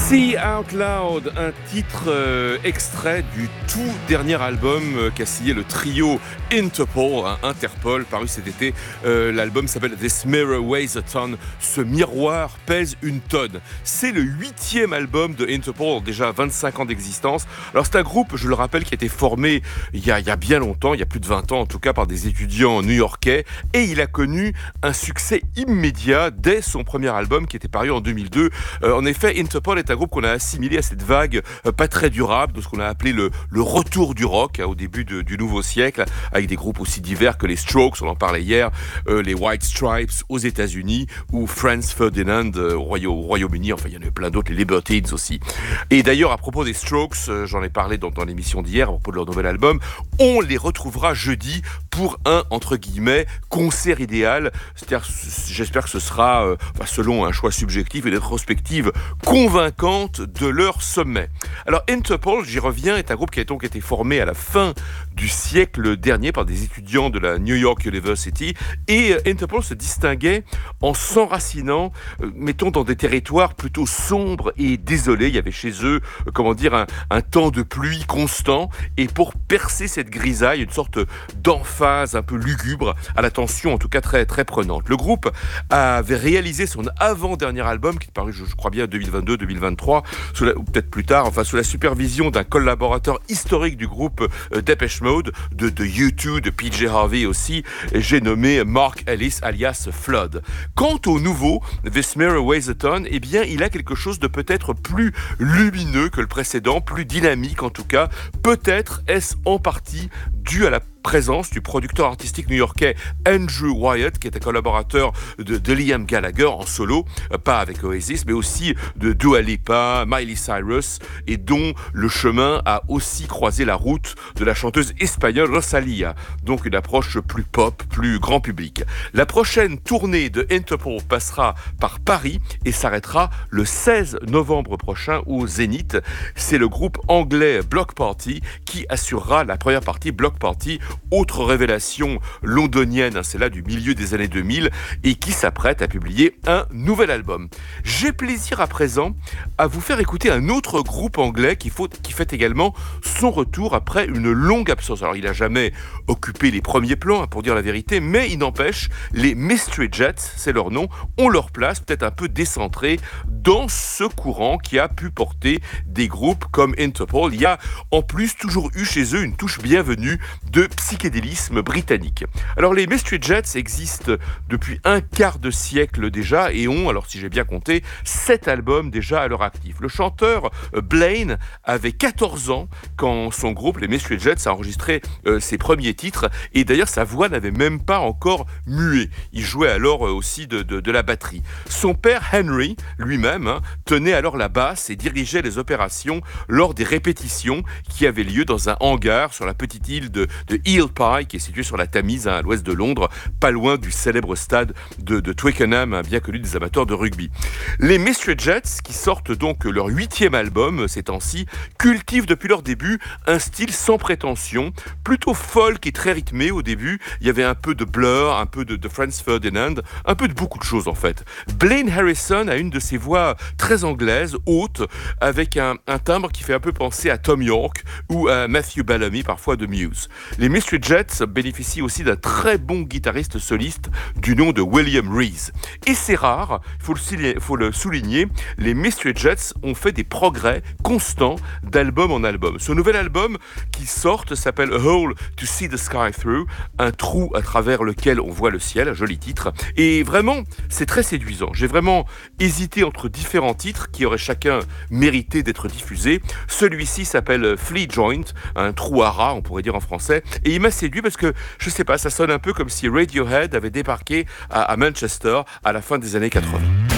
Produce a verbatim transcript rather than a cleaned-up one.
See Out Loud, un titre euh, extrait du tout dernier album euh, qu'a signé le trio Interpol, hein, Interpol, paru cet été. Euh, l'album s'appelle This Mirror Weighs a Ton. Ce miroir pèse une tonne. C'est le huitième album de Interpol, déjà vingt-cinq ans d'existence. Alors c'est un groupe, je le rappelle, qui a été formé il y a, il y a bien longtemps, il y a plus de vingt ans en tout cas, par des étudiants new-yorkais. Et il a connu un succès immédiat dès son premier album qui était paru en deux mille deux. Euh, en effet, Interpol est un groupe qu'on a assimilé à cette vague euh, pas très durable de ce qu'on a appelé le, le retour du rock hein, au début de, du nouveau siècle, avec des groupes aussi divers que les Strokes, on en parlait hier, euh, les White Stripes aux États-Unis ou Franz Ferdinand euh, au, Royaume, au Royaume-Uni, enfin il y en a plein d'autres, les Libertines aussi. Et d'ailleurs à propos des Strokes, euh, j'en ai parlé dans, dans l'émission d'hier à propos de leur nouvel album, on les retrouvera jeudi pour un entre guillemets concert idéal, c'est-à-dire j'espère que ce sera euh, enfin, selon un choix subjectif et rétrospective convaincante de leur sommet. Alors Interpol, j'y reviens, est un groupe qui a donc été formé à la fin du siècle dernier par des étudiants de la New York University et Interpol se distinguait en s'enracinant, euh, mettons, dans des territoires plutôt sombres et désolés. Il y avait chez eux, euh, comment dire, un, un temps de pluie constant et pour percer cette grisaille, une sorte d'emphase un peu lugubre à la tension en tout cas très, très prenante. Le groupe avait réalisé son avant-dernier album qui est paru, je, je crois bien, deux mille vingt-deux deux mille vingt-trois, sous la, ou peut-être plus tard, enfin sous la supervision d'un collaborateur historique du groupe euh, Depeche Mode, de, de U deux, de P J Harvey aussi, j'ai nommé Mark Ellis alias Flood. Quant au nouveau, This Mirror Weighs a Ton, eh bien il a quelque chose de peut-être plus lumineux que le précédent, plus dynamique en tout cas. Peut-être est-ce en partie dû à la présence du producteur artistique new-yorkais Andrew Wyatt, qui est un collaborateur de, de Liam Gallagher en solo, euh, pas avec Oasis, mais aussi de Dua Lipa, Miley Cyrus, et dont le chemin a aussi croisé la route de la chanteuse espagnole Rosalía, donc une approche plus pop, plus grand public. La prochaine tournée de Interpol passera par Paris et s'arrêtera le seize novembre prochain au Zénith. C'est le groupe anglais Bloc Party qui assurera la première partie. Bloc Party, autre révélation londonienne, hein, c'est là du milieu des années deux mille, et qui s'apprête à publier un nouvel album. J'ai plaisir à présent à vous faire écouter un autre groupe anglais qui, faut, qui fait également son retour après une longue absence. Alors il n'a jamais occupé les premiers plans, hein, pour dire la vérité, mais il n'empêche, les Mystery Jets, c'est leur nom, ont leur place peut-être un peu décentrée dans ce courant qui a pu porter des groupes comme Interpol. Il y a en plus toujours eu chez eux une touche bienvenue de psychédélisme britannique. Alors les Mystery Jets existent depuis un quart de siècle déjà et ont, alors si j'ai bien compté, sept albums déjà à leur actif. Le chanteur euh, Blaine avait quatorze ans quand son groupe, les Mystery Jets, a enregistré euh, ses premiers titres et d'ailleurs sa voix n'avait même pas encore mué. Il jouait alors euh, aussi de, de, de la batterie. Son père Henry, lui-même, hein, tenait alors la basse et dirigeait les opérations lors des répétitions qui avaient lieu dans un hangar sur la petite île de de Eel Pie, qui est situé sur la Tamise, hein, à l'ouest de Londres, pas loin du célèbre stade de, de Twickenham, hein, bien connu des amateurs de rugby. Les Mystery Jets, qui sortent donc leur huitième album ces temps-ci, cultivent depuis leur début un style sans prétention, plutôt folk et très rythmé au début. Il y avait un peu de Blur, un peu de, de Franz Ferdinand, un peu de beaucoup de choses en fait. Blaine Harrison a une de ses voix très anglaises, haute, avec un, un timbre qui fait un peu penser à Tom York ou à Matthew Bellamy, parfois de Muse. Les Mystery Jets bénéficient aussi d'un très bon guitariste soliste du nom de William Rees. Et c'est rare, il faut, faut le souligner, les Mystery Jets ont fait des progrès constants d'album en album. Ce nouvel album qui sort s'appelle A Hole to See the Sky Through, un trou à travers lequel on voit le ciel, un joli titre. Et vraiment, c'est très séduisant. J'ai vraiment hésité entre différents titres qui auraient chacun mérité d'être diffusés. Celui-ci s'appelle Flea Joint, un trou à rat, on pourrait dire en français. Et il m'a séduit parce que, je sais pas, ça sonne un peu comme si Radiohead avait débarqué à, à Manchester à la fin des années quatre-vingts.